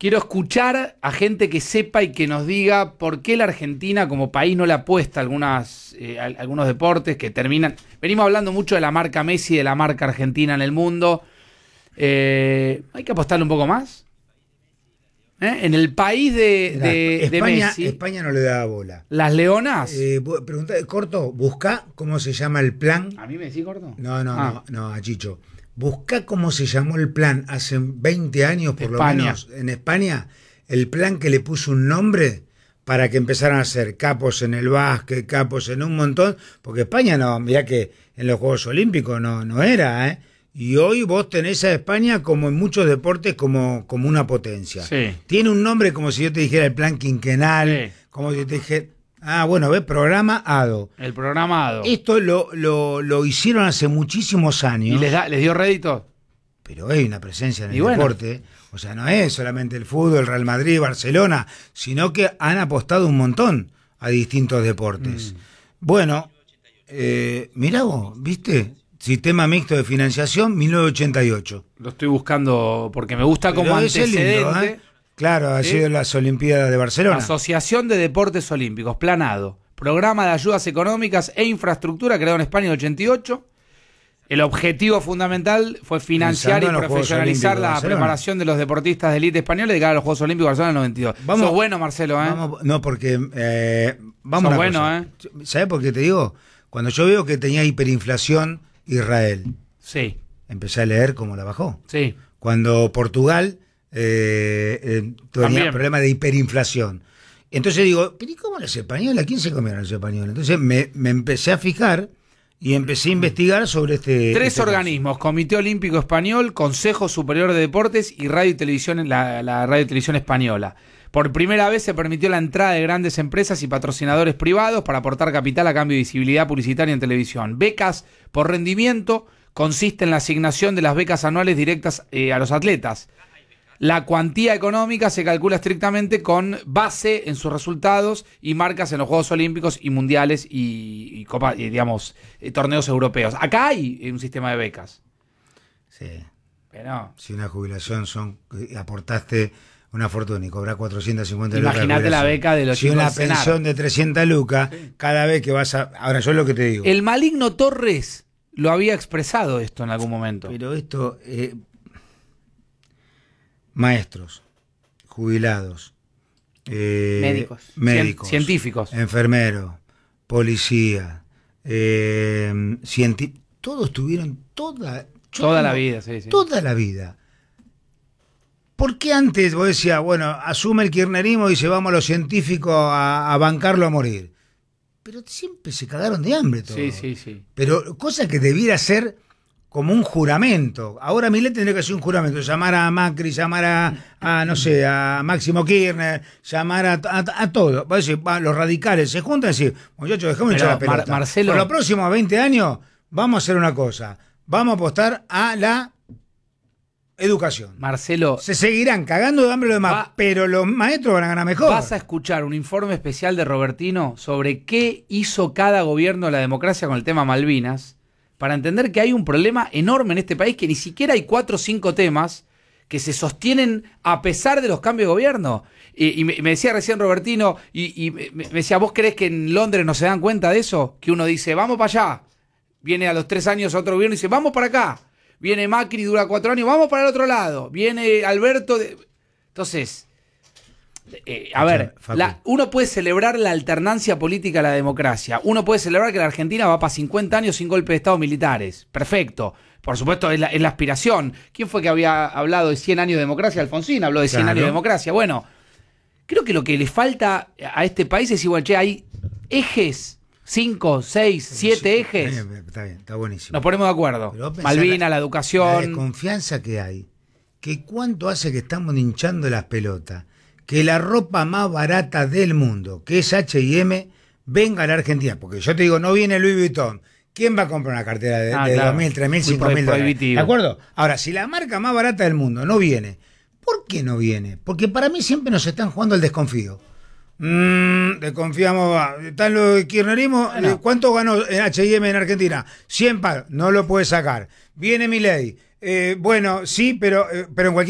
Quiero escuchar a gente que sepa y que nos diga por qué la Argentina como país no le apuesta a algunos deportes que terminan... Venimos hablando mucho de la marca Messi, de la marca Argentina en el mundo. ¿Hay que apostarle un poco más? En el país de Messi... España no le da bola. ¿Las Leonas? Pregunta, Corto, buscá cómo se llama el plan. ¿A mí me decís, Corto? No, a Chicho. Buscá cómo se llamó el plan hace 20 años, por lo menos, en España, el plan que le puso un nombre para que empezaran a ser capos en el básquet, capos en un montón, porque España no, mirá que en los Juegos Olímpicos no era, ¿eh? Y hoy vos tenés a España como en muchos deportes como una potencia. Sí. Tiene un nombre como si yo te dijera el plan quinquenal, sí. Como si yo te dijera... ¿ves? Programa ADO. El programa ADO. Esto lo hicieron hace muchísimos años. ¿Y les dio rédito? Pero hay una presencia en el deporte. O sea, no es solamente el fútbol, el Real Madrid, Barcelona, sino que han apostado un montón a distintos deportes. Bueno, mirá vos, ¿viste? Sistema mixto de financiación, 1988. Lo estoy buscando porque me gusta como antecedente. Lindo, Claro, ha sido las Olimpiadas de Barcelona. Asociación de Deportes Olímpicos, Planado. Programa de ayudas económicas e infraestructura creado en España en el 88. El objetivo fundamental fue financiar y profesionalizar la preparación de los deportistas de élite españoles de cara a los Juegos Olímpicos de Barcelona en el 92. Sos bueno, Marcelo, No, porque... vamos Sos bueno, ¿Sabés por qué te digo? Cuando yo veo que tenía hiperinflación Israel, sí, empecé a leer cómo la bajó. Sí. Cuando Portugal... tenía problema de hiperinflación. Entonces digo, ¿pero y cómo los españoles? ¿A quién se comieron los españoles? Entonces me empecé a fijar y empecé a investigar sobre Tres organismos: Comité Olímpico Español, Consejo Superior de Deportes y Radio y Televisión, la Radio y Televisión Española. Por primera vez se permitió la entrada de grandes empresas y patrocinadores privados para aportar capital a cambio de visibilidad publicitaria en televisión. Becas por rendimiento consiste en la asignación de las becas anuales directas a los atletas. La cuantía económica se calcula estrictamente con base en sus resultados y marcas en los Juegos Olímpicos y Mundiales y torneos europeos. Acá hay un sistema de becas. Sí. Pero si una jubilación aportaste una fortuna y cobras 450 lucas. Imagínate la beca de los chicos. Si una pensión de 300 lucas, sí. Cada vez que vas a... Ahora, yo lo que te digo. El maligno Torres lo había expresado esto en algún momento. Pero esto... maestros, jubilados, médicos, científicos, enfermeros, policía, todos tuvieron toda la vida, sí. Toda la vida. ¿Por qué antes vos decías, bueno, asume el kirchnerismo y dice, vamos a los científicos a bancarlo a morir? Pero siempre se cagaron de hambre todos. Sí. Pero cosa que debiera ser como un juramento. Ahora Milei tendría que hacer un juramento, llamar a Macri, llamar a Máximo Kirchner, llamar a todos. Va a decir, los radicales se juntan y decir, muchachos, dejemos echar la pelota. Marcelo, por los próximos 20 años vamos a hacer una cosa. Vamos a apostar a la educación. Marcelo, se seguirán cagando de hambre los demás, pero los maestros van a ganar mejor. Vas a escuchar un informe especial de Robertino sobre qué hizo cada gobierno de la democracia con el tema Malvinas, para entender que hay un problema enorme en este país, que ni siquiera hay 4 o 5 temas que se sostienen a pesar de los cambios de gobierno. Y me decía recién Robertino, y me decía, ¿vos creés que en Londres no se dan cuenta de eso? Que uno dice, vamos para allá. Viene a los 3 años otro gobierno y dice, vamos para acá. Viene Macri, dura 4 años, vamos para el otro lado. Viene Alberto. Entonces... uno puede celebrar la alternancia política a la democracia. Uno puede celebrar que la Argentina va para 50 años sin golpe de Estado militares. Perfecto. Por supuesto, es la aspiración. ¿Quién fue que había hablado de 100 años de democracia? Alfonsín habló de 100 años de democracia. Bueno, creo que lo que le falta a este país es igual, hay ejes, 5, 6, 7 ejes. Está bien, está buenísimo. Nos ponemos de acuerdo. Malvinas, la educación. La desconfianza que hay. Que cuánto hace que estamos hinchando las pelotas. Que la ropa más barata del mundo, que es H&M, venga a la Argentina. Porque yo te digo, no viene Louis Vuitton. ¿Quién va a comprar una cartera de 2.000, 3.000, 5.000 dólares? ¿De acuerdo? Ahora, si la marca más barata del mundo no viene, ¿por qué no viene? Porque para mí siempre nos están jugando al desconfío. Desconfiamos. ¿Están los de kirchnerismo? ¿Cuánto ganó H&M en Argentina? 100 palos. No lo puede sacar. Viene Milei. Bueno, sí, pero en cualquier